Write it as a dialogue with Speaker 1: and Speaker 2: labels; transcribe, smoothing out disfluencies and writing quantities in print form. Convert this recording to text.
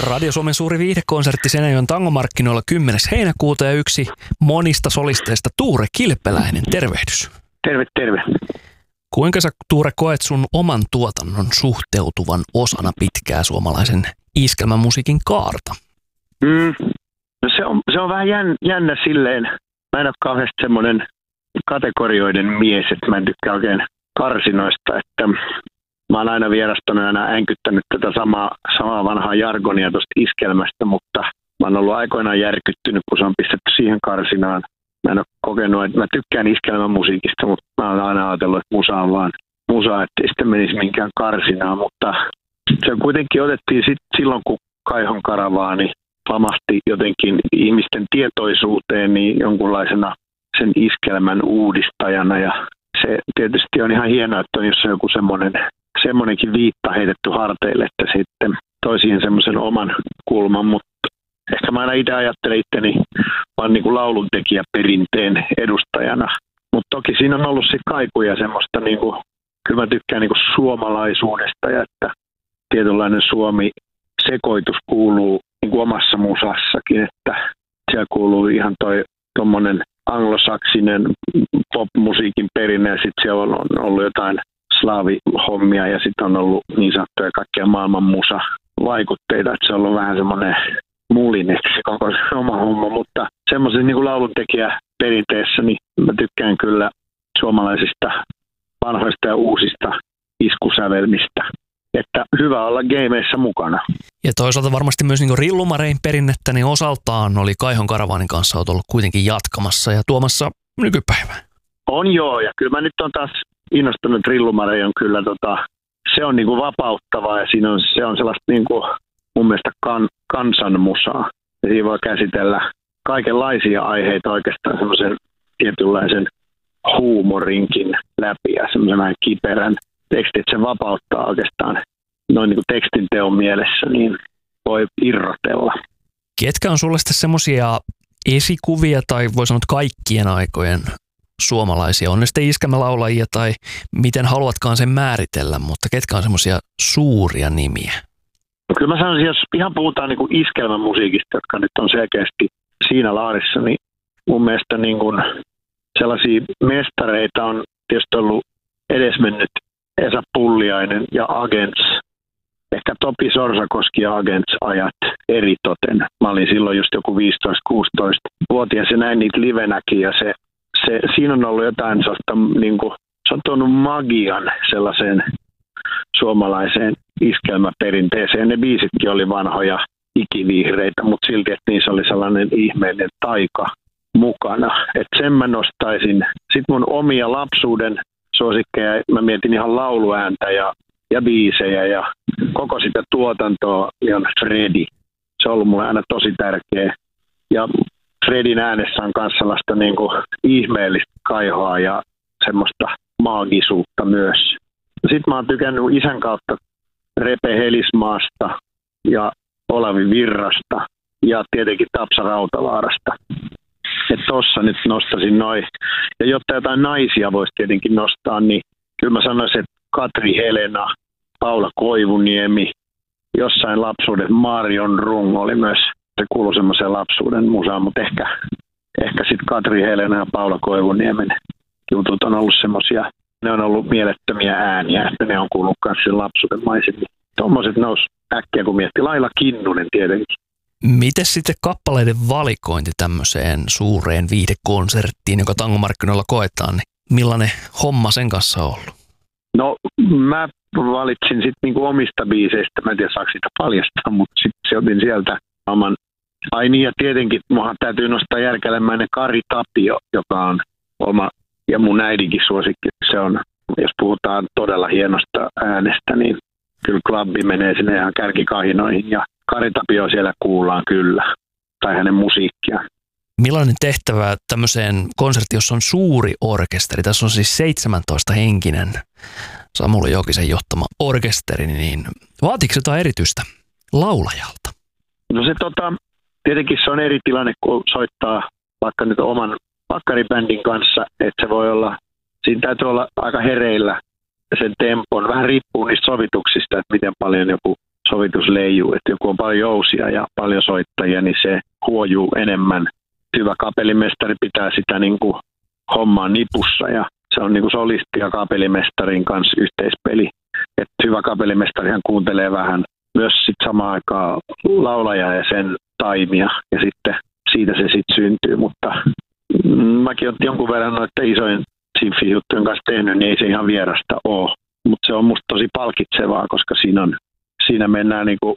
Speaker 1: Radio Suomen suuri viihdekonsertti Seinäjoen tangomarkkinoilla 10. heinäkuuta ja yksi monista solisteista Tuure Kilpeläinen. Tervehdys.
Speaker 2: Terve, terve.
Speaker 1: Kuinka sä, Tuure, koet sun oman tuotannon suhteutuvan osana pitkää suomalaisen iskelmämusiikin kaarta?
Speaker 2: No se on vähän jännä silleen. Mä en ole kauheasti semmoinen kategorioiden mies, että mä en tykkää oikein karsinoista, että mä oon aina vierastanut ja aina änkyttänyt tätä samaa vanhaa jargonia tuosta iskelmästä, mutta mä oon ollut aikoinaan järkyttynyt, kun se on pistetty siihen karsinaan. Mä en ole kokenut, että mä tykkään iskelmämusiikista, mutta mä oon aina ajatellut, että musa on vaan musa, ettei sitten menisi minkään karsinaan, mutta se kuitenkin otettiin silloin, kun Kaihon karavaani pamahti jotenkin ihmisten tietoisuuteen niin jonkunlaisena sen iskelmän uudistajana, ja se tietysti on ihan hienoa, että on jossain joku semmoinenkin viitta heitetty harteille, että sitten toi siihen semmoisen oman kulman, mutta ehkä mä aina itse ajattelen itteni vaan niin kuin lauluntekijäperinteen edustajana, mutta toki siinä on ollut sitten kaikuja semmoista, niin kuin, kyllä mä tykkään niin kuin suomalaisuudesta ja että tietynlainen Suomi-sekoitus kuuluu niin kuin omassa musassakin, että siellä kuuluu ihan tuommoinen anglosaksinen pop-musiikin perinne ja sitten siellä on ollut jotain slaavihommia ja sitten on ollut niin sanottuja kaikkia maailman musa-vaikutteita, että se on ollut vähän semmoinen mulineksi se koko oma homma, mutta semmoisen niin kuin lauluntekijäperinteessä niin mä tykkään kyllä suomalaisista vanhoista ja uusista iskusävelmistä, että hyvä olla gameissa mukana.
Speaker 1: Ja toisaalta varmasti myös niin Rillumarein perinnettä, niin osaltaan oli Kaihon karavaanin kanssa olet ollut kuitenkin jatkamassa ja tuomassa nykypäivään. On
Speaker 2: joo, ja kyllä mä nyt on taas innostunut. Rillumare on kyllä, se on niin kuin vapauttavaa ja se on sellaista niin kuin mun mielestä kansanmusaa. Ja siinä voi käsitellä kaikenlaisia aiheita oikeastaan semmoisen tietynlaisen huumorinkin läpi ja semmoisen vähän kiperän tekstit. Se vapauttaa oikeastaan noin niin kuin tekstinteon mielessä, niin voi irrotella.
Speaker 1: Ketkä on sulle sitten semmoisia esikuvia tai voi sanoa kaikkien aikojen suomalaisia? On ne sitten iskelmälaulajia tai miten haluatkaan sen määritellä, mutta ketkä on semmoisia suuria nimiä?
Speaker 2: No kyllä mä sanoisin, jos ihan puhutaan niin kuin iskelmämusiikista, jotka nyt on selkeästi siinä laarissa, niin mun mielestä niin kuin sellaisia mestareita on tietysti ollut edesmennyt Esa Pulliainen ja Agents. Ehkä Topi Sorsakoski ja Agents-ajat eritoten. Mä olin silloin just joku 15-16-vuotias ja näin niitä livenäkin ja siinä on ollut jotain sellaista, niin kuin, se on tuonut magian sellaiseen suomalaiseen iskelmäperinteeseen. Ne biisitkin oli vanhoja ikivihreitä, mutta silti, että niissä oli sellainen ihmeellinen taika mukana. Että sen mä nostaisin. Sitten mun omia lapsuuden suosikkeja, mä mietin ihan lauluääntä ja biisejä ja koko sitä tuotantoa, on Fredi. Se on ollut mulle aina tosi tärkeä. Ja Fredin äänessä on myös sellaista niin kuin ihmeellistä kaihoa ja semmoista maagisuutta myös. Sitten mä oon tykännyt isän kautta Repe Helismaasta ja Olavi Virrasta ja tietenkin Tapsa Rautavaarasta. Että tossa nyt nostasin noin. Ja jotta jotain naisia voisi tietenkin nostaa, niin kyllä mä sanoisin, että Katri Helena, Paula Koivuniemi, jossain lapsuuden Marion Rung oli myös, se kuului semmoiseen lapsuuden musaan, mutta ehkä sitten Katri Helena ja Paula Koivuniemen jutut on ollut semmoisia, ne on ollut mielettömiä ääniä, että ne on kuullut myös sen lapsuuden maisemmin. Tuommoiset nousi äkkiä, kun mietti. Laila Kinnunen tietenkin.
Speaker 1: Miten sitten kappaleiden valikointi tämmöiseen suureen viihdekonserttiin, joka tangomarkkinoilla koetaan, niin millainen homma sen kanssa on ollut?
Speaker 2: No mä valitsin sitten niinku omista biiseistä, mä en tiedä saako sitä paljastaa, mutta sitten otin sieltä oman. Ai niin, ja tietenkin muahan täytyy nostaa järkälemäinen Kari Tapio, joka on oma ja mun äidinkin suosikki. Se on, jos puhutaan todella hienosta äänestä, niin kyllä klubbi menee sinne ihan kärkikahinoihin ja Kari Tapio siellä kuullaan kyllä, tai hänen musiikkia.
Speaker 1: Millainen tehtävä tämmöiseen konserttiin, jossa on suuri orkesteri? Tässä on siis 17-henkinen Samuli Jokisen johtama orkesteri, niin vaatiiko jotain erityistä laulajalta?
Speaker 2: No se tietenkin se on eri tilanne, kun soittaa vaikka nyt oman pakkaribändin kanssa, että se voi olla, siinä täytyy olla aika hereillä sen tempon. Vähän riippuu niistä sovituksista, että miten paljon joku sovitus leijuu. Että joku on paljon jousia ja paljon soittajia, niin se huojuu enemmän. Hyvä kapellimestari pitää sitä niin kuin hommaa nipussa ja se on niin kuin solisti ja kapellimestarin kanssa yhteispeli. Että hyvä kapellimestarihan kuuntelee vähän myös sit samaan aikaan laulajaa ja sen taimia ja sitten siitä se sitten syntyy. Mutta mäkin olen jonkun verran noiden isojen simfi-juttujen kanssa tehnyt, niin ei se ihan vierasta ole. Mutta se on musta tosi palkitsevaa, koska siinä mennään niinku